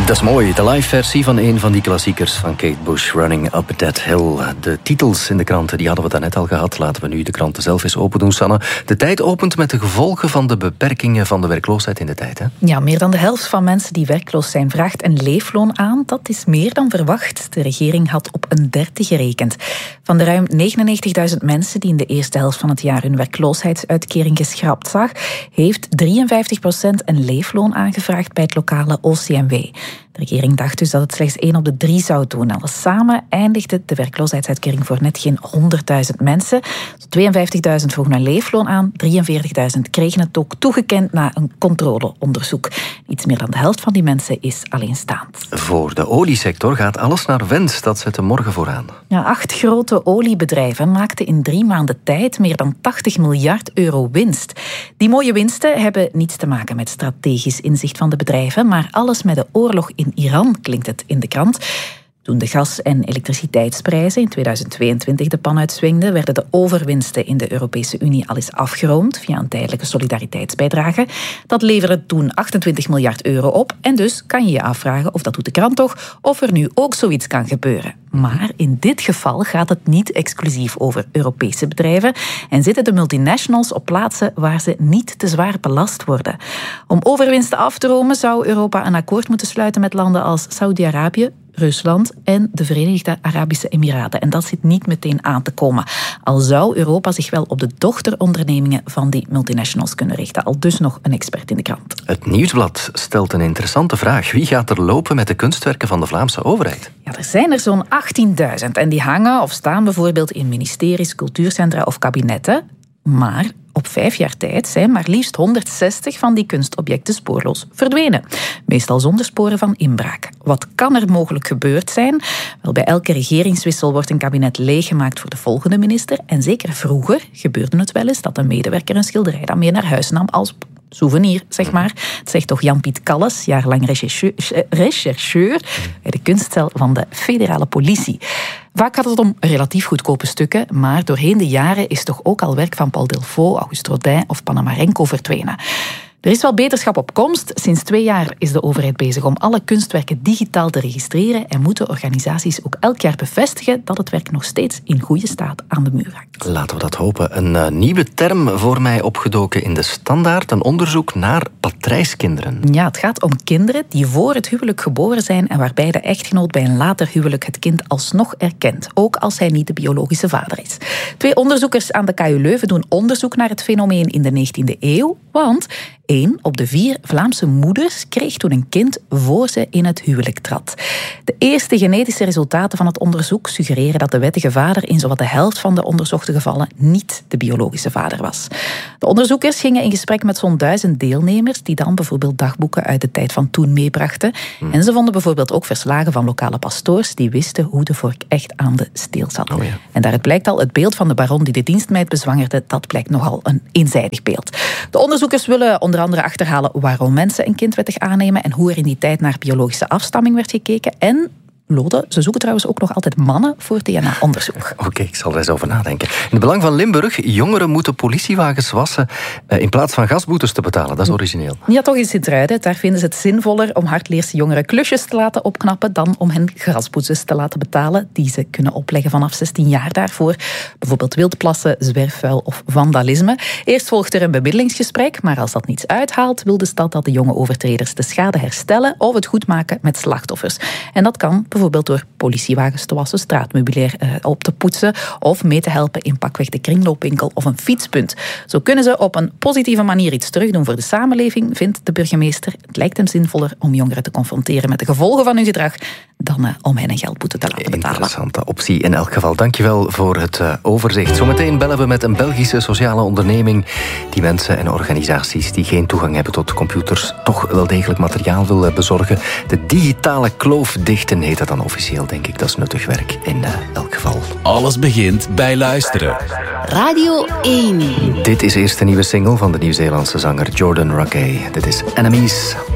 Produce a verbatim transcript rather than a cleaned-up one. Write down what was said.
Dat is mooi, de live versie van een van die klassiekers van Kate Bush, Running Up That Hill. De titels in de kranten, die hadden we daarnet al gehad. Laten we nu de kranten zelf eens open doen, Sanne. De Tijd opent met de gevolgen van de beperkingen van de werkloosheid in de tijd, hè? Ja, meer dan de helft van mensen die werkloos zijn vraagt een leefloon aan. Dat is meer dan verwacht. De regering had op een derde gerekend. Van de ruim negenennegentigduizend mensen die in de eerste helft van het jaar hun werkloosheidsuitkering geschrapt zag, heeft drieënvijftig procent een leefloon aangevraagd bij het lokale O C M W. De regering dacht dus dat het slechts één op de drie zou doen. Alles samen eindigde de werkloosheidsuitkering voor net geen honderdduizend mensen. tweeënvijftigduizend vroegen een leefloon aan, drieënveertigduizend kregen het ook toegekend na een controleonderzoek. Iets meer dan de helft van die mensen is alleenstaand. Voor de oliesector gaat alles naar wens, dat zet de morgen vooraan. Ja, acht grote oliebedrijven maakten in drie maanden tijd meer dan tachtig miljard euro winst. Die mooie winsten hebben niets te maken met strategisch inzicht van de bedrijven, maar alles met de oorlog in Iran, klinkt het in de krant. Toen de gas- en elektriciteitsprijzen in tweeduizend tweeëntwintig de pan uitswingden, werden de overwinsten in de Europese Unie al eens afgeroomd via een tijdelijke solidariteitsbijdrage. Dat leverde toen achtentwintig miljard euro op. En dus kan je je afvragen, of dat doet de krant toch, of er nu ook zoiets kan gebeuren. Maar in dit geval gaat het niet exclusief over Europese bedrijven en zitten de multinationals op plaatsen waar ze niet te zwaar belast worden. Om overwinsten af te romen zou Europa een akkoord moeten sluiten met landen als Saudi-Arabië, Rusland en de Verenigde Arabische Emiraten. En dat zit niet meteen aan te komen. Al zou Europa zich wel op de dochterondernemingen van die multinationals kunnen richten. Al dus nog een expert in de krant. Het Nieuwsblad stelt een interessante vraag. Wie gaat er lopen met de kunstwerken van de Vlaamse overheid? Ja, er zijn er zo'n achttienduizend en die hangen of staan bijvoorbeeld in ministeries, cultuurcentra of kabinetten. Maar op vijf jaar tijd zijn maar liefst honderdzestig van die kunstobjecten spoorloos verdwenen. Meestal zonder sporen van inbraak. Wat kan er mogelijk gebeurd zijn? Wel, bij elke regeringswissel wordt een kabinet leeggemaakt voor de volgende minister. En zeker vroeger gebeurde het wel eens dat een medewerker een schilderij dan mee naar huis nam als souvenir, zeg maar. Het zegt toch Jan-Piet Kalles, jarenlang rechercheur, rechercheur bij de kunstcel van de federale politie. Vaak gaat het om relatief goedkope stukken, maar doorheen de jaren is toch ook al werk van Paul Delvaux, Auguste Rodin of Panamarenko verdwenen. Er is wel beterschap op komst. Sinds twee jaar is de overheid bezig om alle kunstwerken digitaal te registreren en moeten organisaties ook elk jaar bevestigen dat het werk nog steeds in goede staat aan de muur hangt. Laten we dat hopen. Een uh, nieuwe term voor mij opgedoken in de Standaard. Een onderzoek naar patrijskinderen. Ja, het gaat om kinderen die voor het huwelijk geboren zijn en waarbij de echtgenoot bij een later huwelijk het kind alsnog erkent, ook als hij niet de biologische vader is. Twee onderzoekers aan de K U Leuven doen onderzoek naar het fenomeen in de negentiende eeuw, want één op de vier Vlaamse moeders kreeg toen een kind voor ze in het huwelijk trad. De eerste genetische resultaten van het onderzoek suggereren dat de wettige vader in zowat de helft van de onderzochte gevallen niet de biologische vader was. De onderzoekers gingen in gesprek met zo'n duizend deelnemers die dan bijvoorbeeld dagboeken uit de tijd van toen meebrachten. Hmm. En ze vonden bijvoorbeeld ook verslagen van lokale pastoors die wisten hoe de vork echt aan de steel zat. Oh ja. En daaruit blijkt al, het beeld van de baron die de dienstmeid bezwangerde, dat blijkt nogal een eenzijdig beeld. De onderzoekers willen onder andere achterhalen waarom mensen een kind wettig aannemen en hoe er in die tijd naar biologische afstamming werd gekeken. En Lode, ze zoeken trouwens ook nog altijd mannen voor D N A-onderzoek. Oké, okay, ik zal er eens over nadenken. In het belang van Limburg, jongeren moeten politiewagens wassen in plaats van gasboetes te betalen. Dat is origineel. Ja, toch in Sint-Truiden. Daar vinden ze het zinvoller om hardleerse jongeren klusjes te laten opknappen dan om hen gasboetes te laten betalen die ze kunnen opleggen vanaf zestien jaar daarvoor. Bijvoorbeeld wildplassen, zwerfvuil of vandalisme. Eerst volgt er een bemiddelingsgesprek, maar als dat niets uithaalt, wil de stad dat de jonge overtreders de schade herstellen of het goed maken met slachtoffers. En dat kan bijvoorbeeld door politiewagens te wassen, straatmeubilair uh, op te poetsen of mee te helpen in pakweg de kringloopwinkel of een fietspunt. Zo kunnen ze op een positieve manier iets terugdoen voor de samenleving, vindt de burgemeester. Het lijkt hem zinvoller om jongeren te confronteren met de gevolgen van hun gedrag dan uh, om hen een geldboete te laten betalen. Interessante optie in elk geval. Dankjewel voor het uh, overzicht. Zometeen bellen we met een Belgische sociale onderneming die mensen en organisaties die geen toegang hebben tot computers toch wel degelijk materiaal wil uh, bezorgen. De digitale kloof dichten heet dat dan officieel, denk ik. Dat is nuttig werk in uh, elk geval. Alles begint bij luisteren. Radio één. Dit is eerst de nieuwe single van de Nieuw-Zeelandse zanger Jordan Rakei. Dit is Enemies.